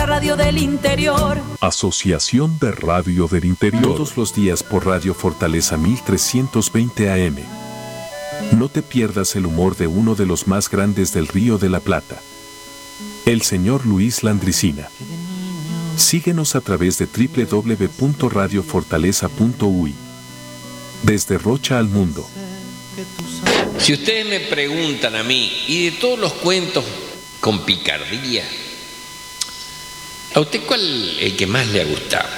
la radio del interior. Asociación de Radio del Interior. Todos los días por Radio Fortaleza 1320 AM. No te pierdas el humor de uno de los más grandes del Río de la Plata, el señor Luis Landricina. Síguenos a través de www.radiofortaleza.uy. Desde Rocha al mundo. Si ustedes me preguntan a mí, y de todos los cuentos con picardía, ¿a usted cuál es el que más le ha gustado?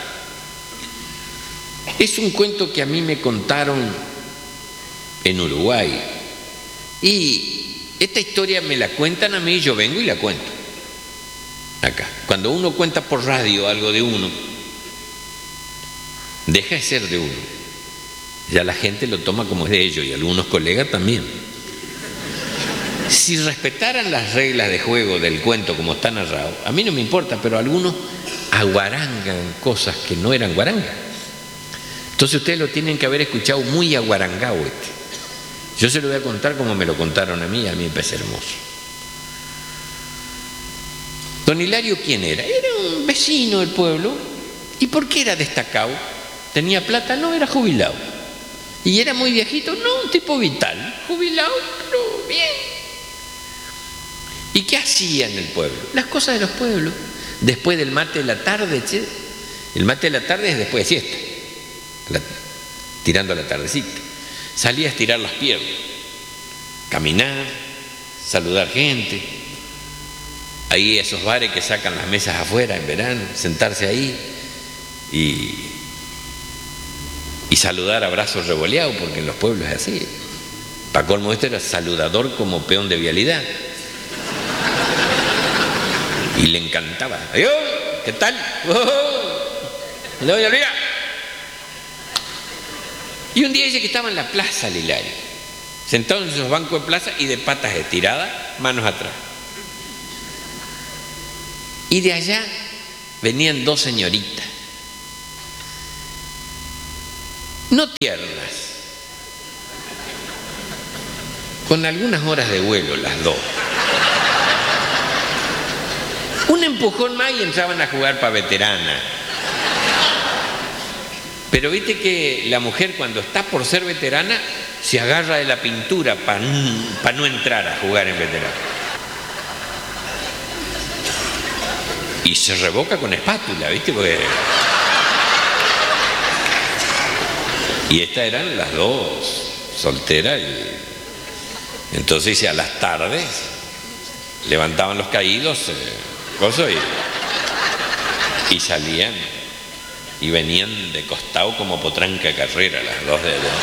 Es un cuento que a mí me contaron en Uruguay. Y esta historia me la cuentan a mí, yo vengo y la cuento. Acá. Cuando uno cuenta por radio algo de uno, deja de ser de uno. Ya la gente lo toma como es de ellos y algunos colegas también. Si respetaran las reglas de juego del cuento como está narrado, a mí no me importa, pero algunos aguarangan cosas que no eran guarangas. Entonces ustedes lo tienen que haber escuchado muy aguarangado este. Yo se lo voy a contar como me lo contaron a mí me parece hermoso. Don Hilario, ¿quién era? Era un vecino del pueblo. ¿Y por qué era destacado? ¿Tenía plata? No, era jubilado. ¿Y era muy viejito? No, un tipo vital. Jubilado, pero bien. ¿Y qué hacía en el pueblo? Las cosas de los pueblos. Después del mate de la tarde, che. El mate de la tarde es después de siesta. Tirando a la tardecita. Salía a estirar las piernas, caminar, saludar gente. Ahí esos bares que sacan las mesas afuera en verano, sentarse ahí y saludar a brazos revoleados, porque en los pueblos es así. Para colmo este era saludador como peón de vialidad. Y le encantaba. ¡Adiós! ¿Qué tal? ¡Doña Lía! Y un día dice que estaba en la plaza el Hilario, sentado en esos bancos de plaza y de patas estiradas, manos atrás. Y de allá venían dos señoritas, no tiernas, con algunas horas de vuelo las dos. Un empujón más y entraban a jugar para veterana. Pero viste que la mujer cuando está por ser veterana se agarra de la pintura para no entrar a jugar en veterana. Y se revoca con espátula, ¿viste? Porque... Y estas eran las dos solteras. Entonces dice, a las tardes levantaban los caídos, y salían. Y venían de costado como potranca carrera, las dos de allá.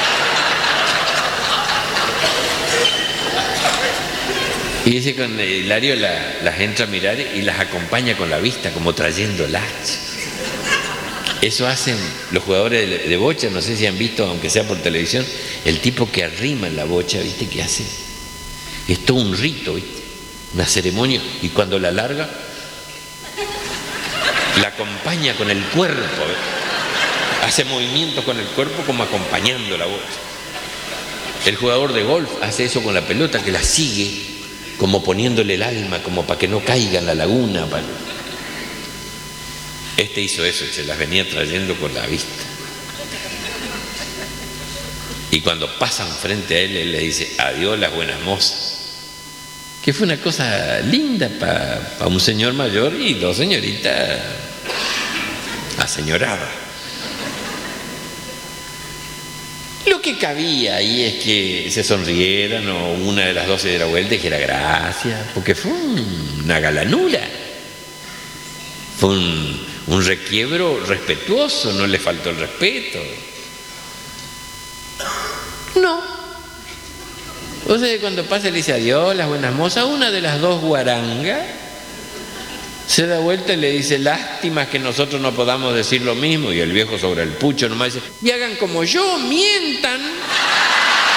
Y dice con Hilario las entra a mirar y las acompaña con la vista, como trayéndolas. Eso hacen los jugadores de bocha, no sé si han visto, aunque sea por televisión, el tipo que arrima en la bocha, ¿viste qué hace? Es todo un rito, ¿viste? Una ceremonia, y cuando la larga, la acompaña con el cuerpo, hace movimientos con el cuerpo como acompañando la bocha. El jugador de golf hace eso con la pelota, que la sigue como poniéndole el alma, como para que no caiga en la laguna. Este hizo eso, se las venía trayendo con la vista. Y cuando pasan frente a él le dice, adiós las buenas mozas. Que fue una cosa linda para un señor mayor y dos señoritas aseñoradas. Lo que cabía ahí es que se sonrieran o una de las dos se diera vuelta y dijera gracias, porque fue una galanura. Fue un requiebro respetuoso, no le faltó el respeto. No. O sea, cuando pasa le dice adiós, las buenas mozas, una de las dos guarangas se da vuelta y le dice, lástima que nosotros no podamos decir lo mismo. Y el viejo sobre el pucho nomás dice, y hagan como yo, mientan.